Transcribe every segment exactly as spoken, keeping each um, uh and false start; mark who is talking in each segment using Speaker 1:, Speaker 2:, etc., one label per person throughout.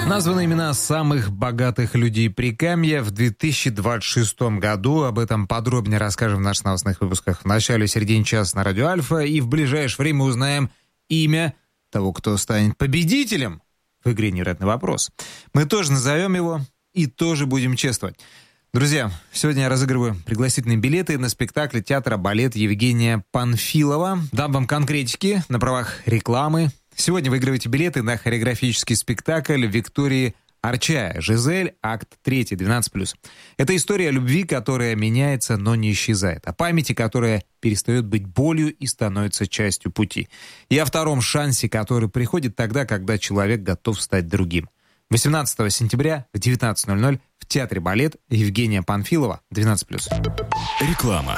Speaker 1: Названы имена самых богатых людей Прикамья в две тысячи двадцать шестом году. Об этом подробнее расскажем в наших новостных выпусках в начале и середине часа на Радио Альфа. И в ближайшее время узнаем имя того, кто станет победителем в игре «Невероятный вопрос». Мы тоже назовем его и тоже будем чествовать. Друзья, сегодня я разыгрываю пригласительные билеты на спектакль театра «Балет» Евгения Панфилова. Дам вам конкретики на правах рекламы. Сегодня выигрываете билеты на хореографический спектакль Виктории Арчая «Жизель», акт три, двенадцать плюс. Это история любви, которая меняется, но не исчезает. О памяти, которая перестает быть болью и становится частью пути. И о втором шансе, который приходит тогда, когда человек готов стать другим. восемнадцатого сентября в девятнадцать ноль ноль в Театре «Балет» Евгения Панфилова, двенадцать плюс.
Speaker 2: Реклама.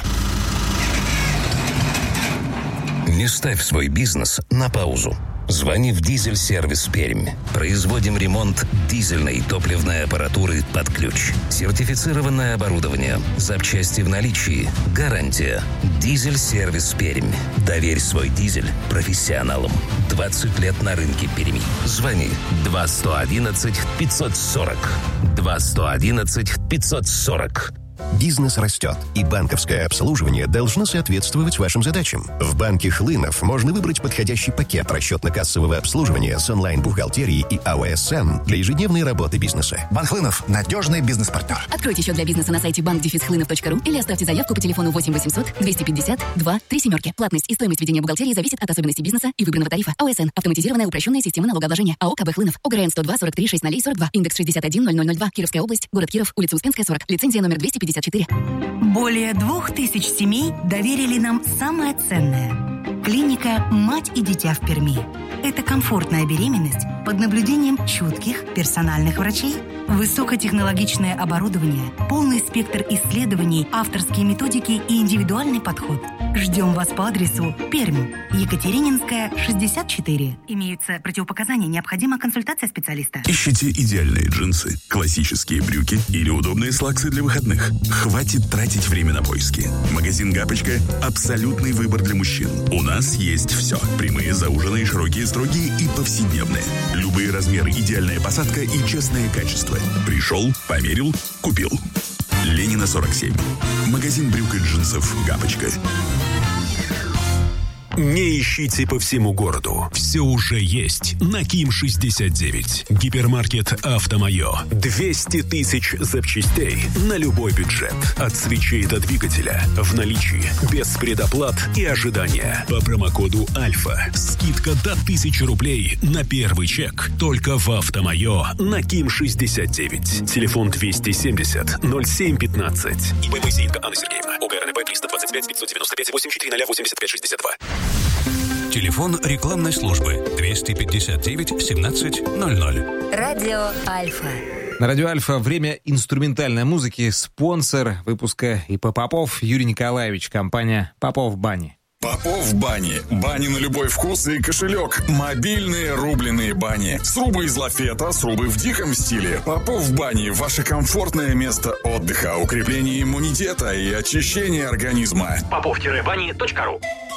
Speaker 2: Не ставь свой бизнес на паузу. Звони в «Дизель-сервис Пермь». Производим ремонт дизельной и топливной аппаратуры под ключ. Сертифицированное оборудование. Запчасти в наличии. Гарантия. «Дизель-сервис Пермь». Доверь свой дизель профессионалам. двадцать лет на рынке Перми. Звони два сто одиннадцать пятьсот сорок. два сто одиннадцать пятьсот сорок.
Speaker 3: Бизнес растет, и банковское обслуживание должно соответствовать вашим задачам. В банке Хлынов можно выбрать подходящий пакет расчетно-кассового обслуживания с онлайн-бухгалтерией и эй о эс эм для ежедневной работы бизнеса.
Speaker 4: Банк Хлынов – надежный бизнес-партнер.
Speaker 5: Откройте счет для бизнеса на сайте банк дефис хлынов точка ру или оставьте заявку по телефону восемь восемьсот двести пятьдесят два три семерки. Платность и стоимость ведения бухгалтерии зависит от особенностей бизнеса и выбранного тарифа. эй о эс эм – автоматизированная упрощенная система налогообложения. АО КБ Хлынов. ОГРН сто два сорок три шесть ноль сорок два. Индекс шестьдесят один ноль ноль ноль два. Кировская область. Город Киров. Улица Успенская, сорок. Лицензия номер двести пятьдесят четыре.
Speaker 6: Более двух тысяч семей доверили нам самое ценное. Клиника «Мать и дитя» в Перми. Это комфортная беременность под наблюдением чутких персональных врачей, высокотехнологичное оборудование, полный спектр исследований, авторские методики и индивидуальный подход. Ждем вас по адресу Пермь, Екатерининская, шестьдесят четыре. Имеются противопоказания, необходима консультация специалиста.
Speaker 7: Ищите идеальные джинсы, классические брюки или удобные слаксы для выходных? Хватит тратить время на поиски. Магазин «Гапочка» – абсолютный выбор для мужчин. У нас есть все. Прямые, зауженные, широкие, строгие и повседневные. Любые размеры, идеальная посадка и честное качество. Пришел, померил, купил. Ленина, сорок семь. Магазин брюк и джинсов «Гапочка».
Speaker 8: Не ищите по всему городу. Все уже есть на Ким шестьдесят девять. Гипермаркет «Автомойо». двести тысяч запчастей на любой бюджет. От свечей до двигателя. В наличии. Без предоплат и ожидания. По промокоду «Альфа». Скидка до тысячи рублей на первый чек. Только в «Автомойо» на Ким шестьдесят девять. Телефон двести семьдесят ноль семь пятнадцать. ИП Моисеенко Анна Сергеевна. ОГРНП триста двадцать пять пятьсот девяносто пять восемьдесят четыре ноль восемьдесят пять шестьдесят два.
Speaker 2: Телефон рекламной службы двести пятьдесят девять семнадцать ноль ноль.
Speaker 5: Радио Альфа.
Speaker 1: На Радио Альфа время инструментальной музыки. Спонсор выпуска ИП Попов Юрий Николаевич. Компания «Попов Бани».
Speaker 7: Попов Бани. Бани на любой вкус и кошелек. Мобильные рубленые бани. Срубы из лафета, срубы в диком стиле. Попов Бани. Ваше комфортное место отдыха, укрепление иммунитета и очищение организма.
Speaker 9: попов бани точка ру.